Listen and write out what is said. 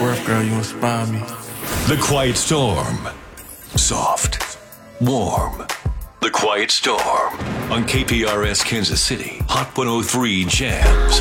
worth, girl. You inspire me. The Quiet Storm. Soft. Warm. The Quiet Storm. On KPRS Kansas City. Hot 103 Jams.